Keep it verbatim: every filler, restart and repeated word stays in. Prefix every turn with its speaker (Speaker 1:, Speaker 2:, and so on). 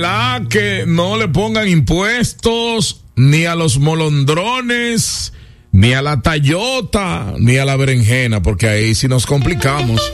Speaker 1: ojalá que no le pongan impuestos ni a los molondrones, ni a la tallota, ni a la berenjena, porque ahí sí nos complicamos.